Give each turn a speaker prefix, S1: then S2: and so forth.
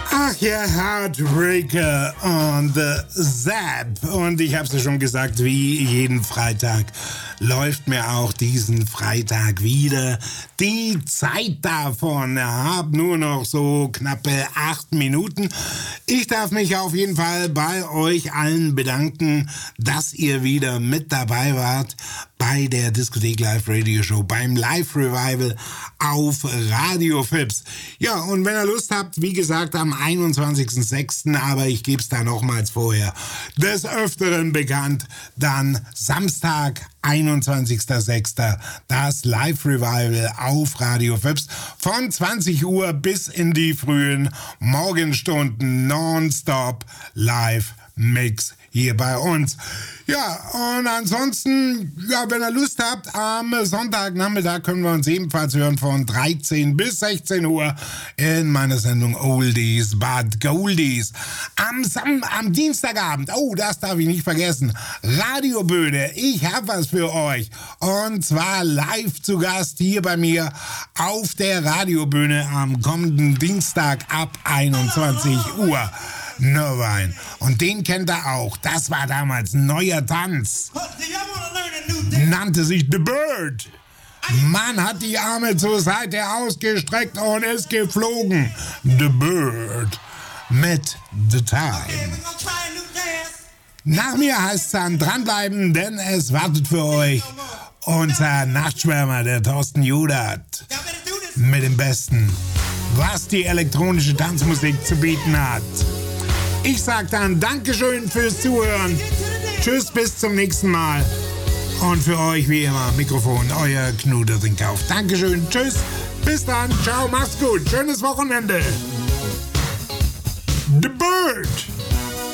S1: Ach ja, Heartbreaker und Zap. Und ich hab's ja schon gesagt, wie jeden Freitag läuft mir auch diesen Freitag wieder die Zeit davon. Ich hab nur noch so knappe 8 Minuten. Ich darf mich auf jeden Fall bei euch allen bedanken, dass ihr wieder mit dabei wart bei der Diskothek Live Radio Show, beim Live Revival auf Radio Fips. Ja, und wenn ihr Lust habt, wie gesagt, am 21.06., aber ich gebe es da nochmals vorher, des Öfteren bekannt, dann Samstag, 21.06., das Live Revival auf Radio Fips von 20 Uhr bis in die frühen Morgenstunden nonstop live Mix hier bei uns. Ja, und ansonsten, ja, wenn ihr Lust habt, am Sonntagnachmittag können wir uns ebenfalls hören von 13 bis 16 Uhr in meiner Sendung Oldies but Goldies. Am Dienstagabend, oh, das darf ich nicht vergessen, Radiobühne, ich hab was für euch. Und zwar live zu Gast hier bei mir auf der Radiobühne am kommenden Dienstag ab 21 Uhr. Nirvine. Und den kennt ihr auch. Das war damals ein neuer Tanz. Nannte sich The Bird. Man hat die Arme zur Seite ausgestreckt und ist geflogen. The Bird mit The Time. Nach mir heißt es dann dranbleiben, denn es wartet für euch unser Nachtschwärmer, der Thorsten Judat, mit dem Besten, was die elektronische Tanzmusik zu bieten hat. Ich sag dann Dankeschön fürs Zuhören. Tschüss, bis zum nächsten Mal. Und für euch wie immer Mikrofon, euer Knuder Rinkauf. Dankeschön, tschüss, bis dann, ciao, macht's gut, schönes Wochenende.